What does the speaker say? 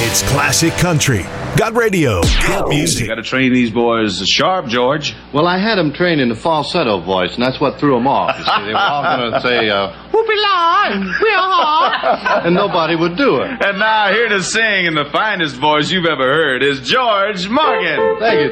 It's classic country. Got radio. Got music. Got to train these boys sharp, George. Well, I had them trained in the falsetto voice, and that's what threw them off. You see, they were all going to say, whoopie-la, we're and nobody would do it. And now here to sing in the finest voice you've ever heard is George Morgan. Thank you.